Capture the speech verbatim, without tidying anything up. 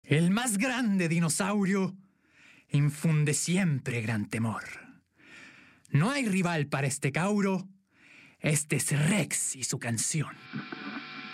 El más grande dinosaurio infunde siempre gran temor. No hay rival para este cauro. Este es Rex y su canción.